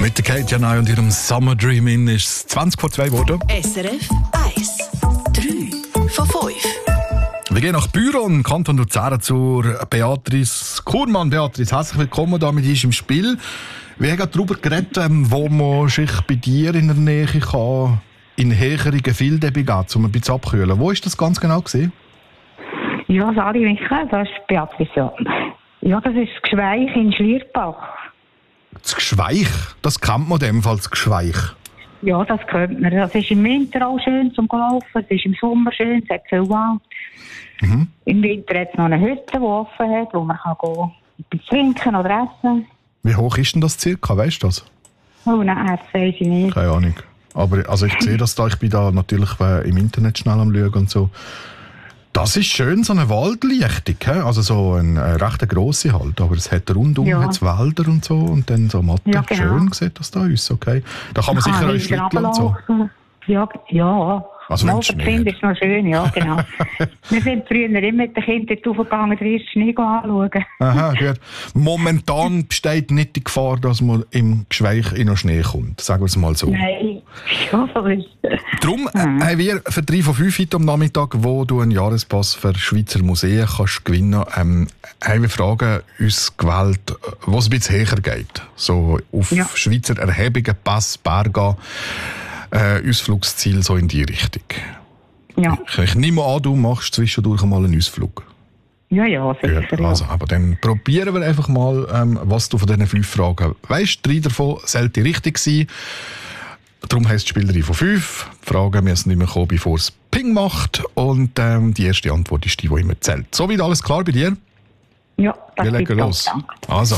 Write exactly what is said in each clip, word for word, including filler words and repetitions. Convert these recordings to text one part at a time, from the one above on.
Mit der Kate Janai und ihrem Summer Dream in ist es zwanzig vor zwei geworden. S R F eins, drei von fünf. Wir gehen nach Büron, Kanton Luzern, zur Beatrice Kurmann. Beatrice, herzlich willkommen da mit uns im Spiel. Wir haben gerade darüber geredet, wo man sich bei dir in der Nähe kann, in höhere Gefilde begeben, um ein bisschen abkühlen. Wo ist das ganz genau gewesen? Ja, Sali Michael, das ist Beatrice. Ja, ja das ist das Gschweich in Schlierbach. Das Gschweich? Das kennt man in dem Fall, das Gschweich. Ja, das kennt man. Das ist im Winter auch schön zum Laufen, es ist im Sommer schön, es hat viel Wald. Mhm. Im Winter hat es noch eine Hütte, die offen hat, wo man kann gehen, etwas trinken oder essen. Wie hoch ist denn das circa, weißt du das? Oh nein, das weiß ich nicht. Keine Ahnung. Aber also ich sehe das da, ich bin da natürlich äh, im Internet schnell am Schauen und so. Das ist schön, so eine Waldlichtung, he? Also so eine äh, recht grosse halt, aber es hat rundum ja. hat's Wälder und so und dann so Matte. Ja, genau. Schön sieht das da aus, okay. Da kann man da sicher auch schlitteln und so. Ja, ja. Also mal für Kinder ist noch schön, ja, genau. Wir sind früher immer mit den Kindern aufgegangen, den ersten Schnee anschauen. Aha, gut. Momentan besteht nicht die Gefahr, dass man im Gschweich in den Schnee kommt, sagen wir es mal so. Nein, ja, so ist es. Darum mhm. haben wir für drei von fünf heute am Nachmittag, wo du einen Jahrespass für Schweizer Museen kannst gewinnen kannst, ähm, haben wir Fragen uns gewählt, wo es ein bisschen höher geht. So auf ja. Schweizer Erhebungen, Pass, Berge. Äh, Ausflugsziel so in die Richtung. Ja. Ich, ich nehme an, du machst zwischendurch mal einen Ausflug. Ja, ja, sicher. Ja, also, aber dann probieren wir einfach mal, ähm, was du von diesen fünf Fragen weißt. Drei davon sollten richtig sein. Darum heisst es Spiel drei von fünf. Die Fragen müssen nicht mehr kommen, bevor es Ping macht. Und ähm, die erste Antwort ist die, die immer zählt. Soweit alles klar bei dir? Ja, das wir legen los. Also.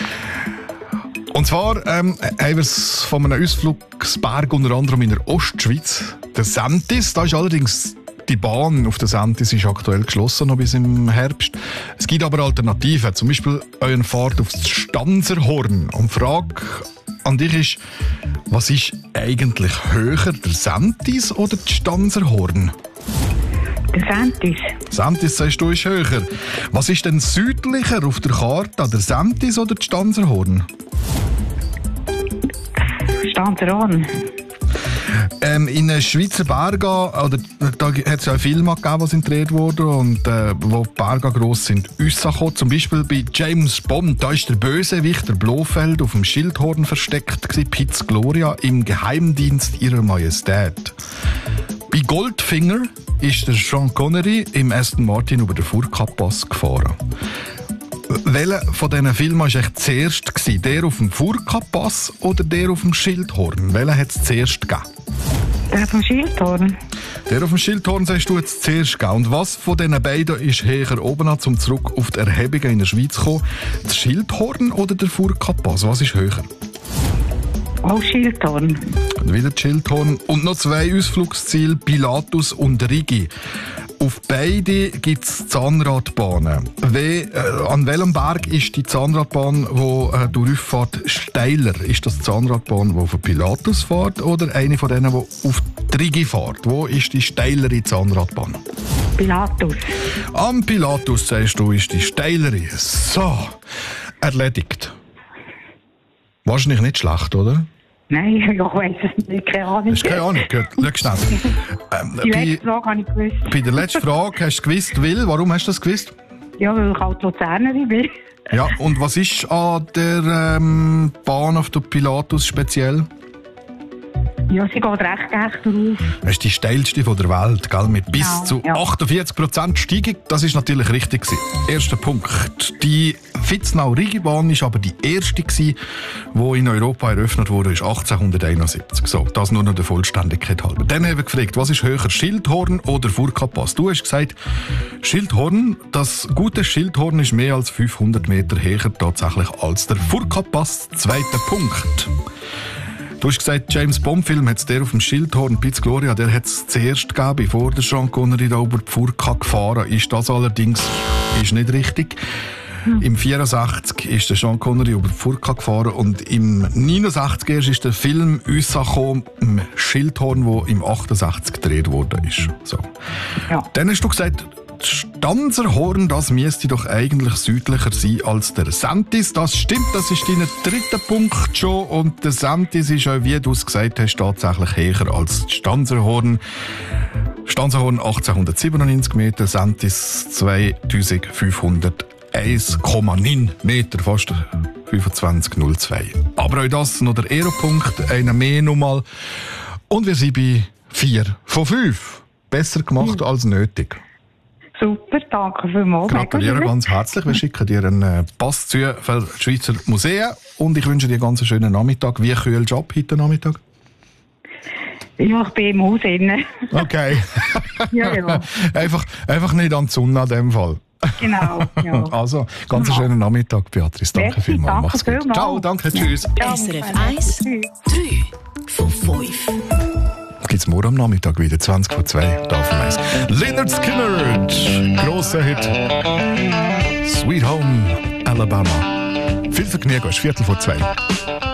Und zwar ähm, haben wir es von einem Ausflugsberg unter anderem in der Ostschweiz, der Sentis. Da ist allerdings die Bahn auf der Sentis ist aktuell geschlossen, noch bis im Herbst. Es gibt aber Alternativen, zum Beispiel euren Fahrt aufs Stanzerhorn. Und die Frage an dich ist, was ist eigentlich höher, der Sentis oder das Stanzerhorn? Der Sentis. Sentis, sagst du, ist höher. Was ist denn südlicher auf der Karte, der Sentis oder das Stanzerhorn? Stanzerhorn. Ähm, in den Schweizer Bergen, oder, da hat es ja Filme gegeben, die gedreht wurden und äh, wo die Berge gross sind, rausgekommen. Zum Beispiel bei James Bond, da ist der Bösewicht, der Blofeld, auf dem Schildhorn versteckt gewesen, Piz Gloria im Geheimdienst ihrer Majestät. Bei Goldfinger ist der Sean Connery im Aston Martin über den Furka-Pass gefahren. Welcher von diesen Filmen war echt zuerst? Der auf dem Furka-Pass oder der auf dem Schildhorn? Welchen hat es zuerst gegeben? Der auf dem Schildhorn. Der auf dem Schildhorn sagst du jetzt zuerst gegeben. Und was von diesen beiden ist höher oben an, um zurück auf die Erhebungen in der Schweiz zu kommen? Das Schildhorn oder der Furka-Pass? Was ist höher? Auch Schildhorn. Und wieder Schildhorn. Und noch zwei Ausflugsziele, Pilatus und Rigi. Auf beide gibt es Zahnradbahnen. We, äh, an welchem Berg ist die Zahnradbahn, die äh, durchfährt, steiler? Ist das die Zahnradbahn, die auf Pilatus fährt oder eine von denen, die auf die Rigi fährt? Wo ist die steilere Zahnradbahn? Pilatus. Am Pilatus, sagst du, ist die steilere. So, erledigt. Wahrscheinlich nicht schlecht, oder? Nein, ich weiss es nicht, keine Ahnung. Hast keine Ahnung, gut, schau schnell. Ähm, die bei, letzte Frage habe ich gewusst. Bei der letzten Frage hast du gewusst, Will. Warum hast du das gewusst? Ja, weil ich halt Luzernerin bin. Ja, und was ist an der ähm, Bahn auf der Pilatus speziell? Ja, sie geht recht echt drauf. Das ist die steilste von der Welt, gell? Mit bis Genau, zu ja. achtundvierzig Prozent Steigung. Das ist natürlich richtig gewesen. Erster Punkt. Die Vitznau-Rigi-Bahn war aber die erste gewesen, die in Europa eröffnet wurde, ist achtzehnhunderteinundsiebzig. So, das nur noch der Vollständigkeit halber. Dann haben wir gefragt, was ist höher, Schildhorn oder Furka-Pass? Du hast gesagt, Schildhorn. Das gute Schildhorn ist mehr als fünfhundert Meter höher tatsächlich als der Furka-Pass. Zweiter Punkt. Du hast gesagt, James Bond-Film hat es der auf dem Schildhorn, Piz Gloria, der hat es zuerst gegeben, bevor der Sean Connery da über die Furka gefahren ist. Das allerdings ist nicht richtig. Hm. Im vierundsechzig ist der Sean Connery über die Furka gefahren und im neunundsechzig erst ist der Film rausgekommen, im Schildhorn, wo im achtundsechzig gedreht worden ist. So. Ja. Dann hast du gesagt, das Stanzerhorn, das müsste doch eigentlich südlicher sein als der Sentis. Das stimmt, das ist dein dritter Punkt schon. Und der Sentis ist auch, wie du es gesagt hast, tatsächlich höher als das Stanzerhorn. Stanzerhorn achtzehnhundertsiebenundneunzig Meter, Sentis zweitausendfünfhunderteins Komma neun Meter, fast fünfundzwanzig Komma null zwei. Aber auch das noch der Ehrenpunkt, einer mehr nochmal. Und wir sind bei vier von fünf. Besser gemacht mhm. als nötig. Super, danke vielmals. Gratuliere ganz herzlich. Wir schicken dir einen Pass zu für die Schweizer Museen und ich wünsche dir einen ganz schönen Nachmittag. Wie kühl Job heute Nachmittag? Ja, ich bin im Haus innen. Okay. ja, ja. einfach, einfach nicht an die Sonne in dem Fall. Genau. Ja. Also, ganz ja. schönen Nachmittag, Beatrice. Danke Merci, vielmals. Danke Mach's gut. vielmals. Ciao, danke, tschüss. S R F eins, drei von fünf. Gibt's morgen am Nachmittag wieder, zwanzig vor zwei, da auf dem Eis. Lynyrd Skynyrd, grosser Hit. Sweet Home Alabama. Viel Vergnügen, es ist Viertel vor zwei.